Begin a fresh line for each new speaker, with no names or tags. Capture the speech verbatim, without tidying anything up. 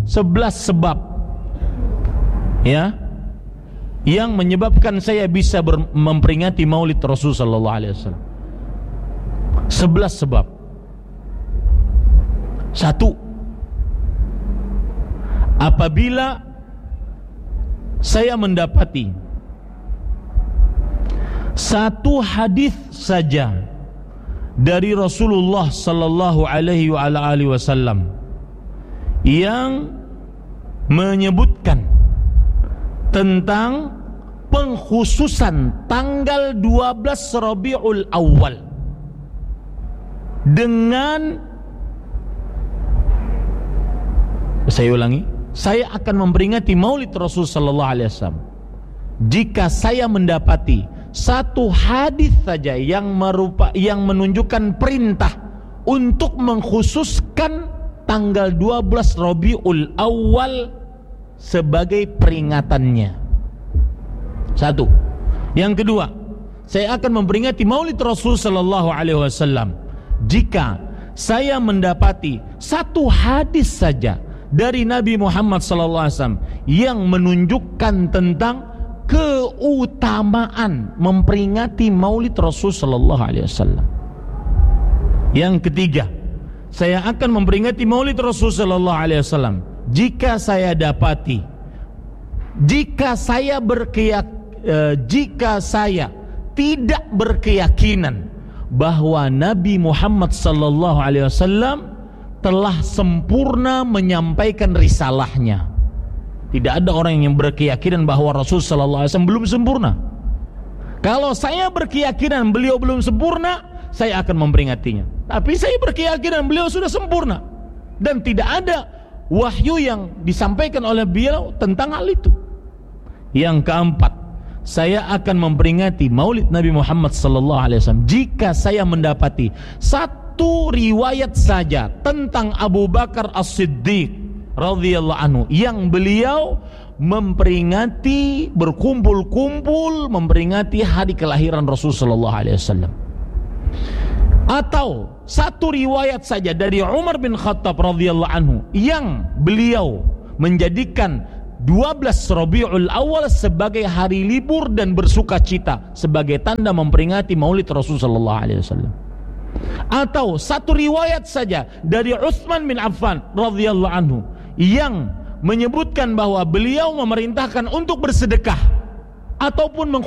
sebelas sebab ya yang menyebabkan saya bisa ber- memperingati Maulid Rasul sallallahu alaihi wasallam. sebelas sebab. Satu, apabila saya mendapati satu hadis saja dari Rasulullah sallallahu alaihi wa ala alihi wasallam yang menyebutkan tentang pengkhususan tanggal dua belas Rabiul Awal dengan, saya ulangi, saya akan memperingati Maulid Rasul sallallahu alaihi wasallam jika saya mendapati satu hadis saja yang merupa yang menunjukkan perintah untuk mengkhususkan tanggal dua belas Rabiul Awal sebagai peringatannya. Satu. Yang kedua, saya akan memperingati Maulid Rasul sallallahu alaihi wasallam jika saya mendapati satu hadis saja dari Nabi Muhammad sallallahu alaihi wasallam yang menunjukkan tentang keutamaan memperingati Maulid Rasul sallallahu alaihi wasallam. Yang ketiga, saya akan memperingati Maulid Rasul sallallahu alaihi wasallam jika saya dapati jika saya berkeyak eh, jika saya tidak berkeyakinan bahwa Nabi Muhammad sallallahu alaihi wasallam telah sempurna menyampaikan risalahnya. Tidak ada orang yang berkeyakinan bahwa Rasul sallallahu alaihi wasallam belum sempurna. Kalau saya berkeyakinan beliau belum sempurna, saya akan memperingatinya. Tapi saya berkeyakinan beliau sudah sempurna dan tidak ada wahyu yang disampaikan oleh beliau tentang hal itu. Yang keempat, saya akan memperingati Maulid Nabi Muhammad sallallahu alaihi wasallam jika saya mendapati satu riwayat saja tentang Abu Bakar As-Siddiq radhiyallahu anhu yang beliau memperingati, berkumpul-kumpul memperingati hari kelahiran Rasul sallallahu alaihi wasallam. Atau satu riwayat saja dari Umar bin Khattab radhiyallahu anhu yang beliau menjadikan dua belas Rabiul Awal sebagai hari libur dan bersukacita sebagai tanda memperingati Maulid Rasul sallallahu alaihi wasallam. Atau satu riwayat saja dari Utsman bin Affan radhiyallahu anhu yang menyebutkan bahwa beliau memerintahkan untuk bersedekah ataupun